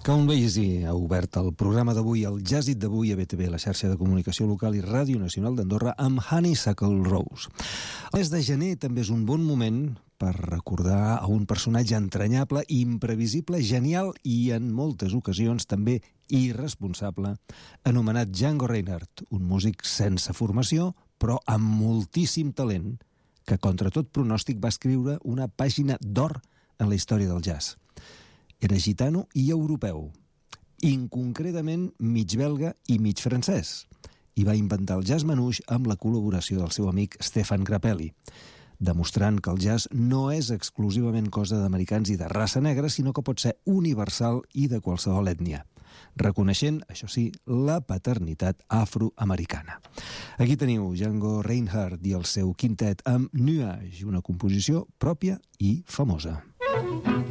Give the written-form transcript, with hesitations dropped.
Count Basie ha obert el programa d'avui, el Jazzit d'avui a BTV, la xarxa de comunicació local i Ràdio Nacional d'Andorra, amb Honeysuckle Rose. El mes de gener també és un bon moment per recordar a un personatge entranyable, imprevisible, genial i en moltes ocasions també irresponsable, anomenat Django Reinhardt, un músic sense formació però amb moltíssim talent, que contra tot pronòstic va escriure una pàgina d'or en la història del jazz. Era gitano i europeu, inconcretament mig belga i mig francès, i va inventar el jazz manouche amb la col·laboració del seu amic Stefan Grappelli, demostrant que el jazz no és exclusivament cosa d'americans i de raça negra, sinó que pot ser universal i de qualsevol ètnia, reconeixent, això sí, la paternitat afroamericana. Aquí teniu Django Reinhardt i el seu quintet amb Nuage, una composició pròpia i famosa.